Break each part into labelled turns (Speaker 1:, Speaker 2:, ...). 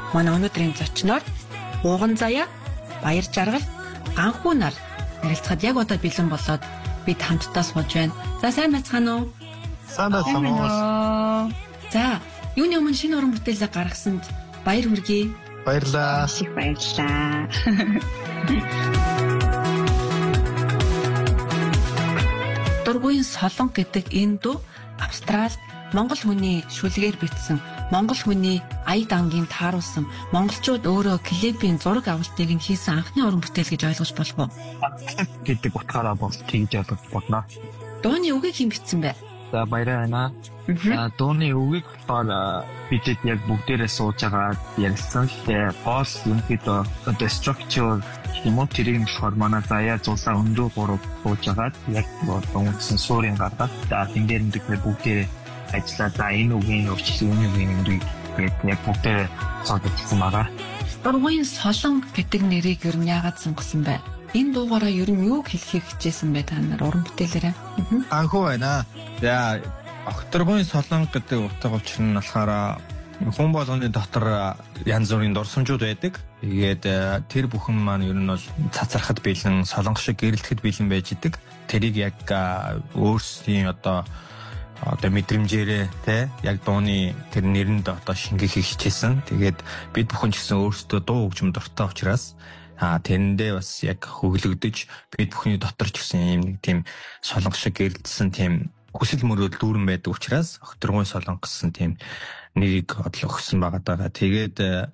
Speaker 1: манай өнөөдрийн зочноор Ууган Заяа, Баяр Жаргал, Ганхуу нар ярилцахад яг одоо бэлэн болоод бид хамтдаа сууж байна. За сайн байцгаана уу?
Speaker 2: Сайн байна.
Speaker 1: За, юуны өмнө шинэ уран бүтээлээ гаргасанд баяр хүргэе.
Speaker 2: Баярлалаа.
Speaker 3: Их баярлалаа.
Speaker 1: Дургуйн солонго гэдэг энэ дуу Австралид монгол хүний шүлгээр бичсэн, монгол хүний ая дангийн тааруулсан, монголчууд өөрөө клипийн зураг авалтыг нь хийсэн анхны уран бүтээл гэж ойлгож болох уу?
Speaker 2: Гэдэг утгаараа бол тэгж ойлгож болно.
Speaker 1: Дууны үгийг хэн бичсэн бэ?
Speaker 2: За баяраа. Дууны үгийг болохоор бидэд яг бүгдээрээ сууж байгаа ярилцсан. Тэгээ гол ерөнхийдөө одоо structure юм уу тэрийг нь болохоор манай Заяа зулаа өндөө 3 сууж байгаа. Яг дууссан суурийн гаргаад тэнгэр нэг бүгдээрээ ажиллаа. За энэ үгийн өвчлөл үнийг яг бүгдээрээ цогцолсон байгаа.
Speaker 1: Дургуйн солонго гэдэг нэрийг ер нь яагаад сонгосон бэ? Энэ дуугаараа ер нь юу хэлхийг хичээсэн бэ та нар уран бүтээлээрээ?
Speaker 4: Анхуу байна. За Дургуйн солонго гэдэг утга учир нь болохоор хүн болгоны дотор янз бүрийн дурсамжууд байдаг. Тэгээд тэр бүхэн маань ер нь бол цацрахад бэлэн, солонго шиг гэрэлтэхэд бэлэн байж идэг. Тэрийг яг өөрсдийн одоо мэдрэмжээрээ те яг дууны тэр нэрэнд одоо шингэхийг хичээсэн. Тэгээд бид бүхэн ч гэсэн өөрсдөө дуу хөгжим дуртай учраас тэрэндээ бас яг хөглөгдөж бид бүхний дотор ч гэсэн юм нэг тийм солонго шиг гэрэлтсэн тийм хүсэл мөрөөдөл дүүрэн байдаг учраас Дургуйн солонго гэсэн тийм нэрийг өгсөн байгаа даа. Тэгээд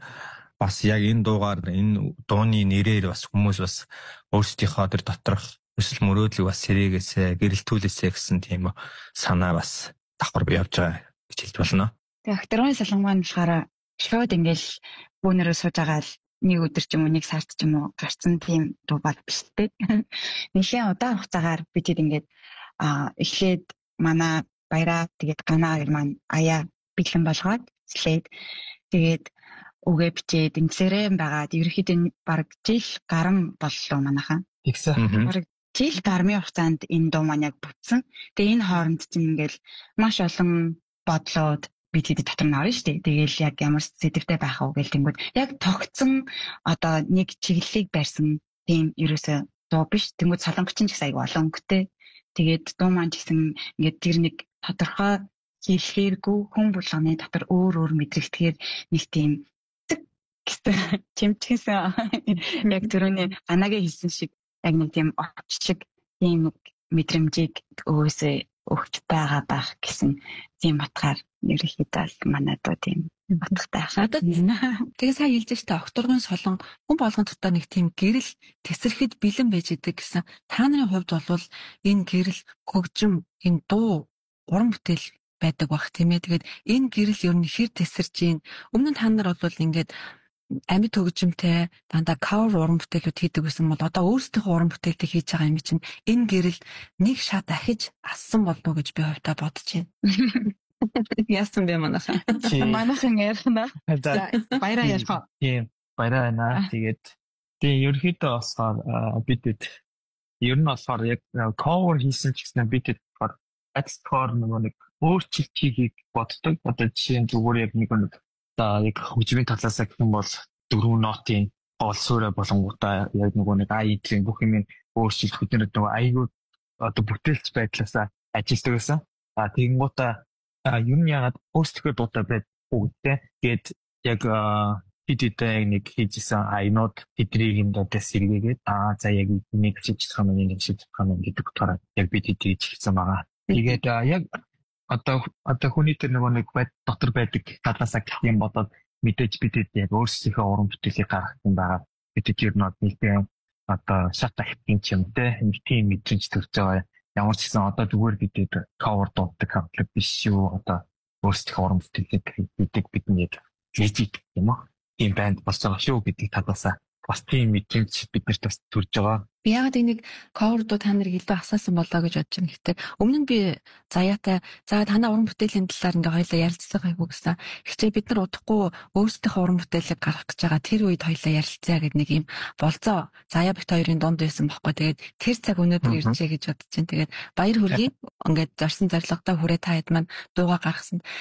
Speaker 4: бас яг энэ дуугаар энэ дууны нэрээр бас хүмүүс бас өөрсдийнхөө тэр доторх хүсэл мөрөөдлийг бас сэргээсэ гэрэлтүүлээсэ гэсэн тийм санаа бас давхар явж байгаа гэж хэлж болно.
Speaker 3: Тэгээ Дургуйн солонго маань болохоор шууд ингээл бүүнээрээ сууж байгаа л нэг өдөр ч юм уу нэг сард ч юм уу гарцсан тийм дуу баг биш үү? Нэлээд удаан хугацаагаар бид ингээд эхлээд манай Баяраа тэгээд Ганаа гэх маань аяа бэлэн болгоод эхлээд тэгээд үгээ бичээд инсэрэн байгаад ерөөхдөө баг жил гарам боллоо манайхан.
Speaker 2: Тэгсэн.
Speaker 3: Баг жил гармын хугацаанд энэ дуу маань яг бүтсэн. Тэгээ энэ хооронд чинь ингээл маш олон бодлоод бид хэд дотор нь орно шүү дээ. Тэгээл яг ямар сэдвтэй байх уу гэл тэнгүүд яг тогтсон одоо нэг чиглэлийг барьсан тийм ерөөсөө дуу биш. Тэнгүүд солонгоч нь ч гэсэн айгүй олон өнгөтэй. Тэгээд дуу маань ч гэсэн ингээд тэр нэг тодорхой хэлэхээргүй хүн болгоны дотор өөр мэдрэгдэхээр нэг тийм чимчгсэн яг түрүүний Анагийн хэлсэн шиг яг нэг тийм очиг тийм нэг мэдрэмжийг өөсөө өгч байгаа байх гэсэн тийм батгаар ерөнхийдөө манай дуу тийм батгтай хаад.
Speaker 1: Тэгээ сайн хэлж штэ Дургуйн солонго хүн болгон дотор нэг тийм гэрэл тесрэхэд бэлэн байж идэг гэсэн. Та нарын хувьд бол энэ гэрэл хөгжим энэ дуу уран бүтээл байдаг бах тийм ээ. Тэгээд энэ гэрэл ер нь хэр тесэрж гин. Өмнө нь та нар бол ингээд амьд хөгжимтэй дандаа cover уран бүтээлүүд хийдэг гэсэн бол одоо өөрсдийнхөө уран бүтээлтэй хийж байгаа юм чинь энэ гэрэл нэг шат ахиж ассан болов уу гэж би хувьдаа бодож байна. Яасан бэ манайхан?
Speaker 3: Манайхан ярина. Баяраа ярих.
Speaker 2: Тийм, баяраа байна. Тэгээд ерөнхийдөө болохоор бидэд ер нь болохоор яг cover хийсэн ч гэсэн бидэд болохоор export нэг өөрчлөлт хийхийг боддог. Одоо жишээ нь зүгээр яг нэг яг хөгжмийн талаас гэх юм бол 4 нотын гол суурь болонгуудаа яг нэг аягийн бүх юм өөрчлөлт хөдөлгөөнд аягүй одоо бүтээлч байдлаасаа ажилладаг байсан. Тэгэнгუутаа ер нь ягаад өөрсдөө дуутай байдаг гээд яг бидэд нэг хийжсэн айнууд тэднийг юм дуутай сэргээгээд за яг нэг шийдэх юм нэг шийдэх юм гэдэг утгаараа яг бидэд хийжсэн байгаа. Тэгээд яг одоо хүний тэр нэг дотор байдаг талаасаа гэх юм бодоод мэдээж бидэд яг өөрсдийнхөө уран бүтээлийг гаргах юм байгаа. Бидэд ер нь нэг одоо шат ахтын ч юм те нэг тийм мэдрэмж төрж байгаа. Ямар ч гэсэн одоо зүгээр бидэд cover дууддаг хамтлаг биш шүү. Одоо өөрсдийнхөө уран бүтээлийг бидэд хийж идэх юм уу? Тийм банд болж байгаа шүү гэдэг талаасаа бас тийм мэдрэмж биднэрт бас төрж байгаа.
Speaker 1: Би яагаад энийг cover дуу та нарыг илүү асаасан болоо гэж бодож байна. Гэхдээ өмнө нь би Заяатай за танаа уран бүтээлийн талаар ингээ хоёлаа ярилцсан гайгүй гэсэн. Гэхдээ бид нар удахгүй өөрсдийнхөө уран бүтээлийг гаргах гэж байгаа тэр үед хоёлаа ярилцъя гэдэг нэг юм болцоо Заяа бит хоёрын дунд байсан байхгүй. Тэгээд тэр цаг өнөөдөр иржээ гэж бодож байна. Тэгээд баяр хүргэе. Ингээд зорсон зорилготой хүрээ та хэд маань дууга гаргасанд.